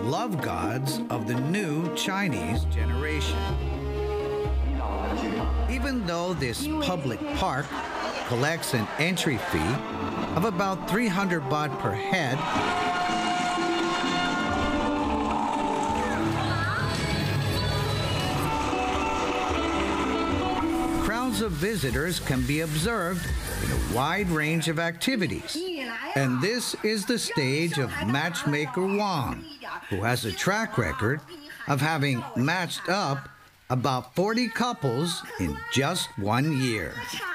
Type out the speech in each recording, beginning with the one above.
love gods of the new Chinese generation. Even though this public park collects an entry fee of about 300 baht per head, crowds of visitors can be observed in a wide range of activities. And this is the stage of matchmaker Wang, who has a track record of having matched up about 40 couples in just 1 year.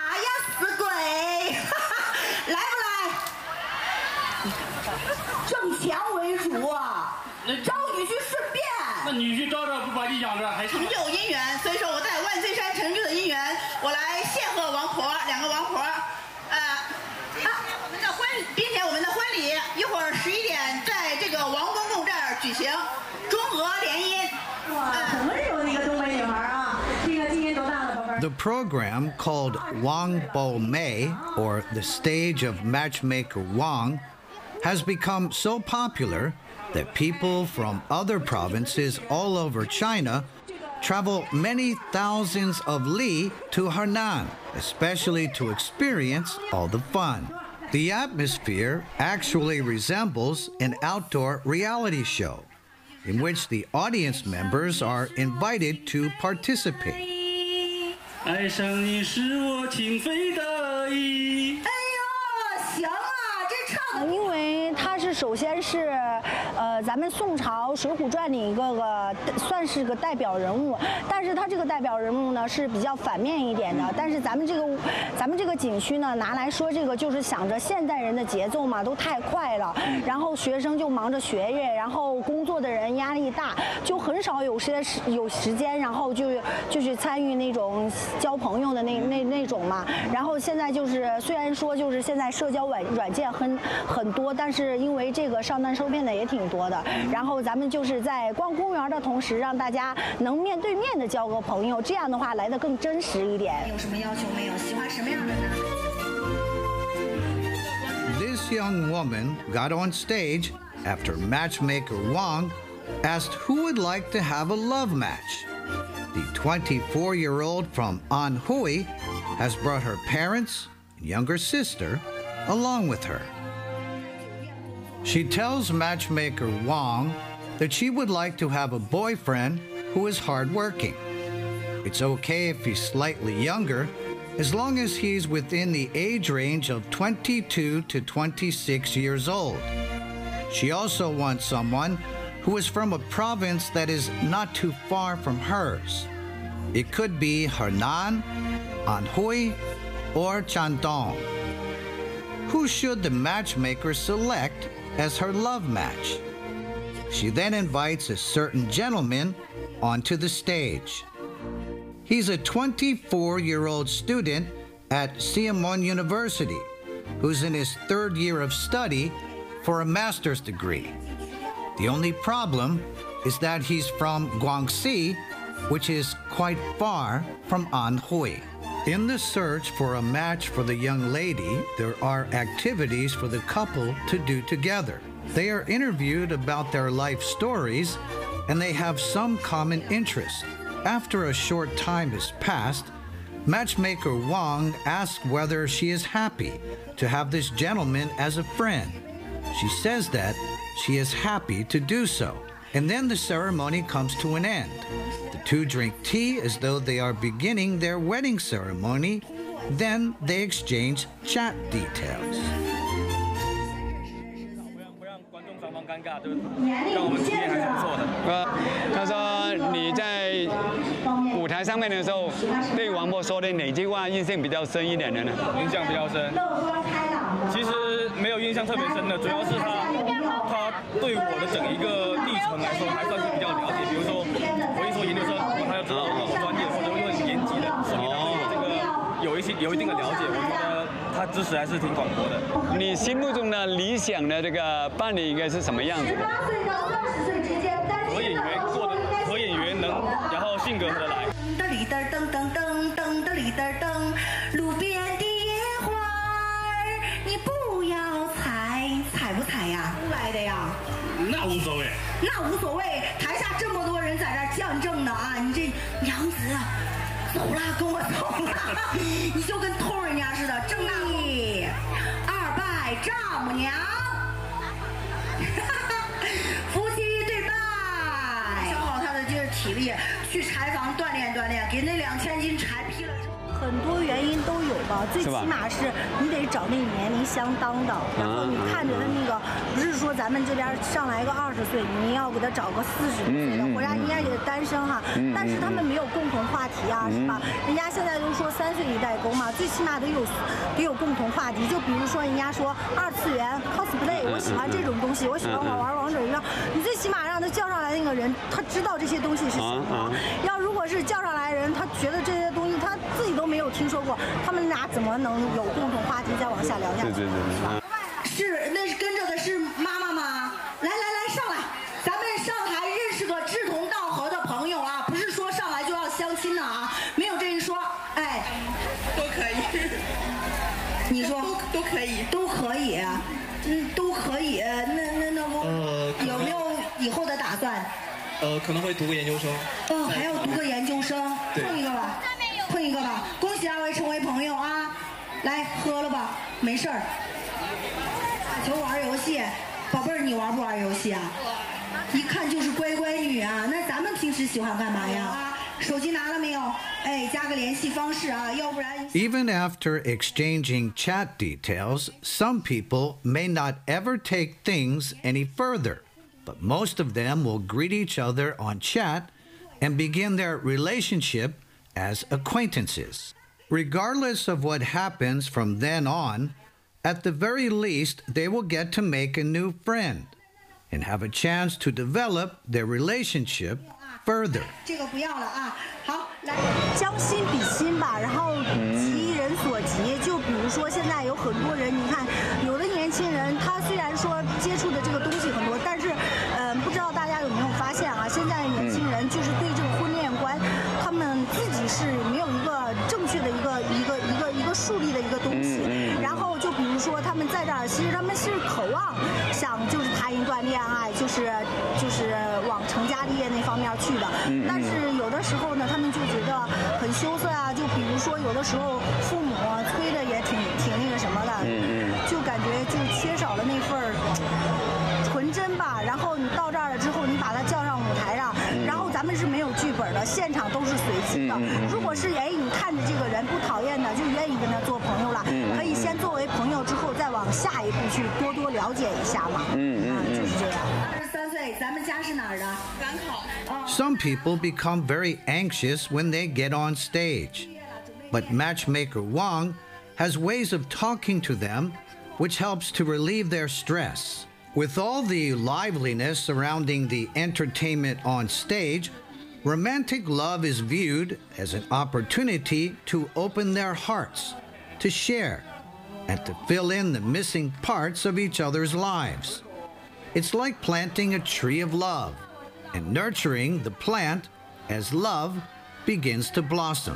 挣钱为主啊，招女婿顺便。那女婿招着不把你养着，还是成就姻缘。所以说我在万岁山成就的姻缘，我来谢贺王婆2个王婆，我们的婚，并且我们的婚礼一会儿11点在这个王公公这儿举行，中俄联姻。哇，怎么有一个东北女孩啊？这个今年多大了，宝贝儿？ The program called Wang Bo Mei, or the Stage of Matchmaker Wang, has become so popular that people from other provinces all over China travel many thousands of li to Henan, especially to experience all the fun. The atmosphere actually resembles an outdoor reality show in which the audience members are invited to participate. 爱上你是我情非得已。 哎呦，行啊，这唱的。 因为它是首先是，咱们宋朝《水浒传》里一个算是个代表人物，但是它这个代表人物呢是比较反面一点的。但是咱们这个景区呢拿来说这个就是想着现代人的节奏嘛都太快了，然后学生就忙着学业，然后工作的人压力大，就很少有时间，然后就去参与那种交朋友的那种嘛。然后现在就是虽然说就是现在社交软件很多，但是因为这个上当受骗的也挺多的。然后咱们就是在逛公园的同时，让大家能面对面的交个朋友，这样的话来得更真实一点。 有什么要求没有？喜欢什么样的呢？ This young woman got on stage after matchmaker Wang asked who would like to have a love match. The 24-year-old from Anhui has brought her parents and younger sister along with her. She tells matchmaker Wang that she would like to have a boyfriend who is hardworking. It's okay if he's slightly younger, as long as he's within the age range of 22 to 26 years old. She also wants someone who is from a province that is not too far from hers. It could be Henan, Anhui, or Shandong. Who should the matchmaker select as her love match? She then invites a certain gentleman onto the stage. He's a 24-year-old student at Siamon University who's in his 3rd year of study for a master's degree. The only problem is that he's from Guangxi, which is quite far from Anhui. In the search for a match for the young lady, there are activities for the couple to do together. They are interviewed about their life stories, and they have some common interest. After a short time has passed, matchmaker Wang asks whether she is happy to have this gentleman as a friend. She says that she is happy to do so. And then the ceremony comes to an end. The two drink tea as though they are beginning their wedding ceremony. Then they exchange chat details. 让我们体验还是不错的。 他说你在舞台上面的时候，对王博说的哪句话印象比较深一点的呢？ 印象比较深。其实没有印象特别深的，主要是他对我的整一个历程来说还算是比较了解。比如说，我一说研究生，他要知道我专业或者问延级的，说明他对这个有一定的了解。我觉得他知识还是挺广博的。 你心目中的理想的这个伴侣应该是什么样子的？ 和演员能，然后性格合得来。 噔哩噔噔噔噔噔噔哩噔噔，路边的野花儿，你不要采，采不采呀？来的呀。 那无所谓。 那无所谓，台下这么多人在这儿见证呢啊！你这娘子走了，跟我走了，你就跟偷人家似的。正义2拜丈母娘，夫妻对拜，消耗他的这个体力，去柴房锻炼锻炼，给那2000斤柴劈了之后。 很多原因都有吧，最起码是你得找那年龄相当的，然后你看着他那个，不是说咱们这边上来个20岁，你要给他找个40岁的，国家应该也单身哈，但是他们没有共同话题啊，是吧？人家现在都说3岁一代沟嘛，最起码得有共同话题，就比如说人家说2次元 cosplay， 我喜欢这种东西，我喜欢玩王者荣耀，你最起码让他叫上来那个人，他知道这些东西是什么。要如果是叫上来人，他觉得这些东西他自己都没有听说过，他们俩怎么能有共同话题再往下聊下去？ 是，那是跟着的是妈妈吗？来，上来，咱们上台认识个志同道合的朋友啊，不是说上来就要相亲的啊，没有这一说，哎， 都可以。 你说都可以， 都可以，都可以。那有没有以后的打算？ 可能会读个研究生。 还要读个研究生，碰一个吧。碰一个吧，恭喜2位成为朋友啊！来喝了吧，没事儿。打球玩游戏，宝贝儿，你玩不玩游戏啊？一看就是乖乖女啊。那咱们平时喜欢干嘛呀？手机拿了没有？哎，加个联系方式啊，要不然。 Even after exchanging chat details, some people may not ever take things any further, but most of them will greet each other on chat and begin their relationship as acquaintances. Regardless of what happens from then on, at the very least, they will get to make a new friend and have a chance to develop their relationship further. 这个不要了啊，好，来， 将心比心吧，然后急人所急。就比如说现在有很多人，你看，有的年轻人他虽然说接触的这个东西很多，但是，不知道大家有没有发现啊？现在年轻人就是对这个婚恋观，他们自己是没有一个正确的一个树立的一个东西。然后就比如说他们在这儿，其实他们是渴望想就是谈一段恋爱，就是往成家立业那方面去的。但是有的时候呢，他们就觉得很羞涩啊。就比如说有的时候父母催的也挺那个什么的，就感觉就缺少了那份纯真吧。然后你到这儿了之后，你把他叫上舞台上，然后咱们是没有剧本的，现场都是随机的。如果是你看着这个人不讨厌的，就愿意跟他做朋友了，可以先作为朋友，之后再往下一步去多了解一下嘛。就是这样。 23岁，咱们家是哪儿的？ 赶考。 Some people become very anxious when they get on stage, but matchmaker Wang has ways of talking to them which helps to relieve their stress. With all the liveliness surrounding the entertainment on stage, romantic love is viewed as an opportunity to open their hearts, to share, and to fill in the missing parts of each other's lives. It's like planting a tree of love and nurturing the plant as love begins to blossom.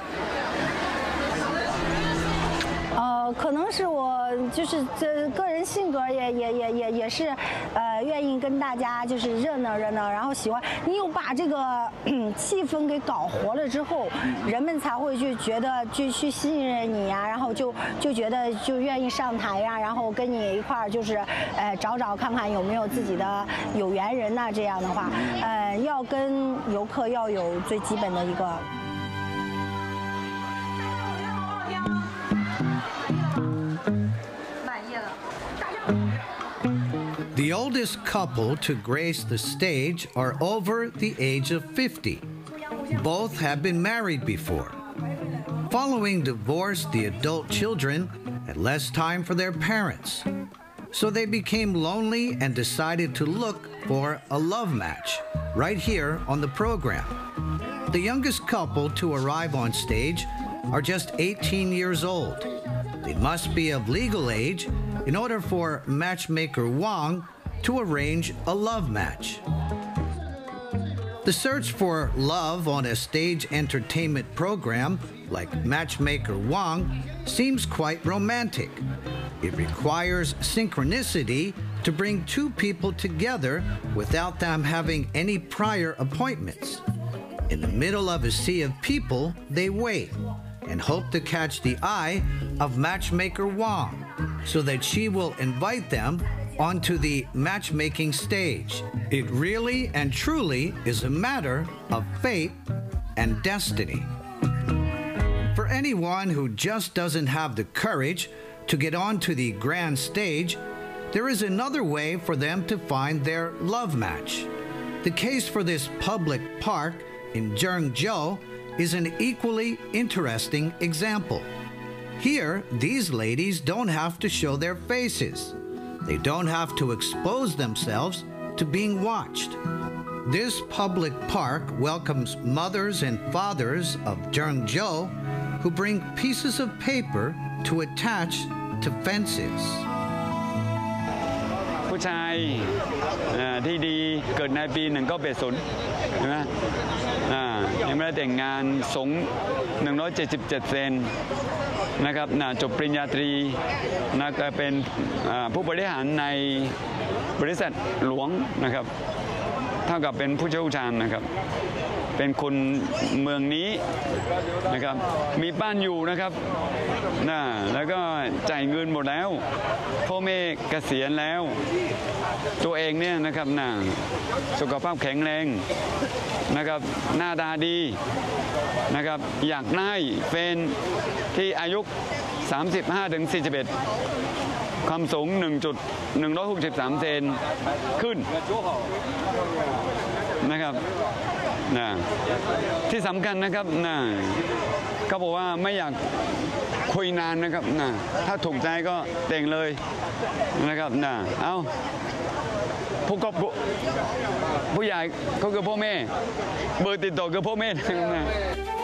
可能是我就是这个人性格也是，愿意跟大家就是热闹，然后喜欢你有把这个气氛给搞活了之后，人们才会去觉得去信任你呀，然后就觉得就愿意上台呀，然后跟你一块儿就是找看看有没有自己的有缘人呐，这样的话，要跟游客要有最基本的一个。 The oldest couple to grace the stage are over the age of 50. Both have been married before. Following divorce, the adult children had less time for their parents. So they became lonely and decided to look for a love match right here on the program. The youngest couple to arrive on stage are just 18 years old. They must be of legal age in order for matchmaker Wang to arrange a love match. The search for love on a stage entertainment program like Matchmaker Wang seems quite romantic. It requires synchronicity to bring two people together without them having any prior appointments. In the middle of a sea of people, they wait and hope to catch the eye of matchmaker Wang so that she will invite them onto the matchmaking stage. It really and truly is a matter of fate and destiny. For anyone who just doesn't have the courage to get onto the grand stage, there is another way for them to find their love match. The case for this public park in Zhengzhou is an equally interesting example. Here, these ladies don't have to show their faces. They don't have to expose themselves to being watched. This public park welcomes mothers and fathers of Zhengzhou who bring pieces of paper to attach to fences. ผู้ชายที่ดีเกิดในปี1980ใช่ไหมยังไม่ได้แต่งงานสูง177 เซนนะครับจบปริญญาตรีก็เป็นผู้บริหารในบริษัทหลวงนะครับเท่ากับเป็นผู้เชี่ยวชาญนะครับเป็นคนเมืองนี้นะครับมีบ้านอยู่นะครับแล้วก็จ่ายเงินหมดแล้วพ่อแม่เกษียณแล้วตัวเองเนี่ยนะครับสุขภาพแข็งแรงนะครับหน้าตาดีนะครับอยากได้แฟนที่อายุ 35-41 ความสูง 163 เซนขึ้นนะครับที่สำคัญนะครับเขาบอกว่าไม่อยากคุยนานนะครับถ้าถูกใจก็แต่งเลยนะครับเอาผู้ใหญ่ก็คือพ่อแม่เบอร์ติดต่อคือพ่อแม่